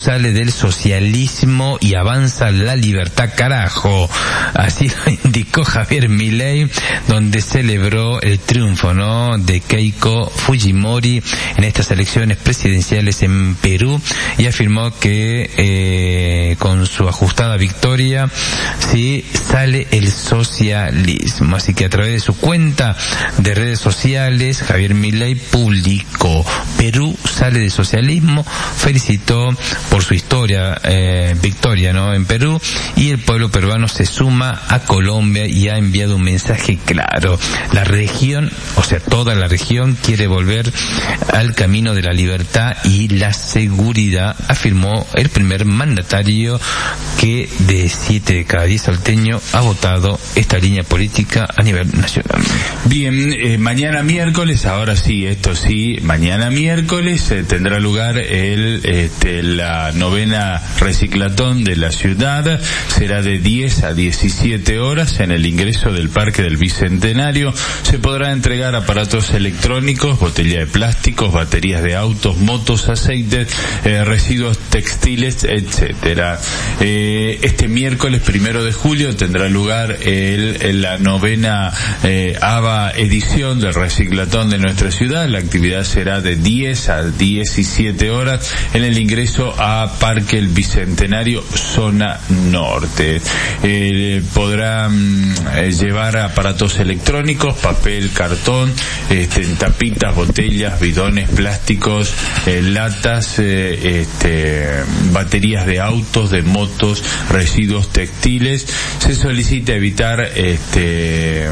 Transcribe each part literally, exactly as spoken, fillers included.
sale del socialismo y avanza la libertad, carajo. Así lo indicó Javier Milei, donde celebró el triunfo, ¿no?, de Keiko Fujimori en estas elecciones presidenciales en Perú, y afirmó que eh, con su ajustada victoria, sí, sale el socialismo. Así que a través de su cuenta de redes sociales, Javier Milei publicó: Perú sale del socialismo, felicitó por su historia, eh, victoria, ¿no?, en Perú, y el pueblo peruano se suma a Colombia y ha enviado un mensaje claro. La región, o sea, toda la región quiere volver al camino de la libertad y la seguridad, afirmó el primer mandatario, que de siete de cada diez salteños ha votado esta línea política a nivel nacional. Bien, eh, mañana miércoles, ahora sí, esto sí, mañana miércoles eh, tendrá lugar el este, la novena reciclatón de la ciudad. Será de diez a diecisiete horas en el ingreso del Parque del Bicentenario. Se podrá entregar aparatos electrónicos, botella de plásticos, baterías de autos, motos, aceites, eh, residuos textiles, etcétera. Eh, este miércoles primero de julio tendrá lugar el, el, la novena eh, ABA edición del reciclatón de nuestra ciudad. La actividad será de diez a diecisiete horas en el ingreso a Parque el Bicentenario, zona norte. Eh, podrán eh, llevar aparatos electrónicos, papel, cartón, este, tapitas, botellas, bidones, plásticos, eh, latas, eh, este, baterías de autos, de motos, residuos textiles. Se solicita evitar este,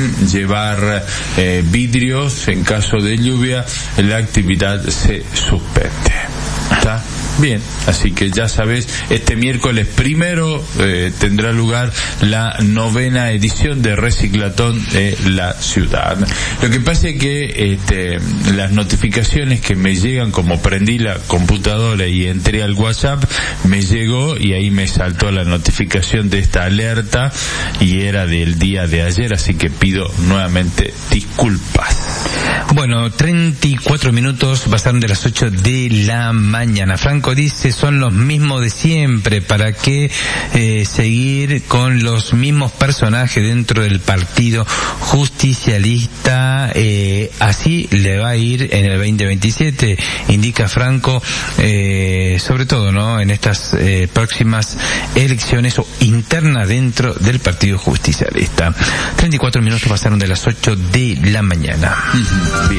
llevar eh, vidrios. En caso de lluvia, la actividad se suspende. ¿Está? Bien, así que ya sabes, este miércoles primero eh, tendrá lugar la novena edición de Reciclatón de la ciudad. Lo que pasa es que este, las notificaciones que me llegan, como prendí la computadora y entré al WhatsApp, me llegó y ahí me saltó la notificación de esta alerta y era del día de ayer, así que pido nuevamente disculpas. Bueno, treinta y cuatro minutos pasaron de las ocho de la mañana. Franco dice, son los mismos de siempre, ¿para qué eh, seguir con los mismos personajes dentro del partido justicialista? Eh, así le va a ir en el veinte veintisiete, indica Franco, eh, sobre todo, ¿no?, en estas eh, próximas elecciones o internas dentro del partido justicialista. treinta y cuatro minutos pasaron de las ocho de la mañana. Bien.